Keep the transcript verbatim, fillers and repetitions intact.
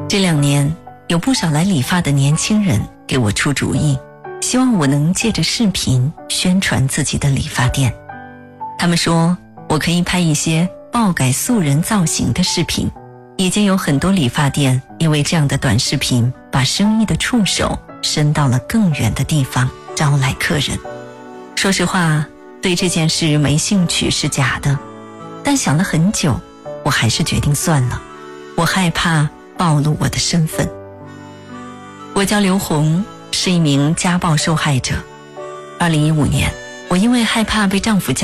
这两年有不少来理发的年轻人给我出主意，希望我能借着视频宣传自己的理发店。他们说我可以拍一些爆改素人造型的视频，已经有很多理发店因为这样的短视频把生意的触手伸到了更远的地方，招来客人。说实话，对这件事没兴趣是假的，但想了很久，我还是决定算了。我害怕暴露我的身份。我叫刘红，是一名家暴受害者。二零一五年，我因为害怕被丈夫家